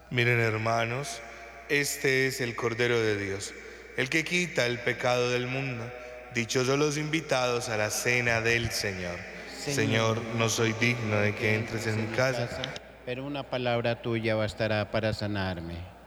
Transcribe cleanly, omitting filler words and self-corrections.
Miren, hermanos, este es el Cordero de Dios, el que quita el pecado del mundo. Dichosos los invitados a la cena del Señor. Señor, no soy digno de que entres en mi casa, pero una palabra tuya bastará para sanarme.